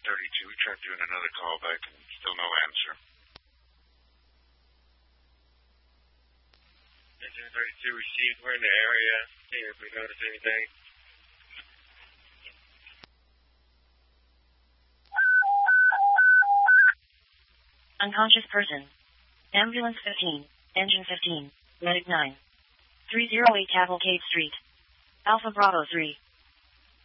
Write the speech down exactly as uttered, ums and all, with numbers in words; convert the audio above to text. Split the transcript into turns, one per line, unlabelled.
thirty-two. We tried doing another call back and still no answer. Engine thirty-two received. We're in the area. See if we notice anything.
Unconscious person. Ambulance fifteen. Engine fifteen. Medic nine. three oh eight Cavalcade Street. Alpha Bravo three.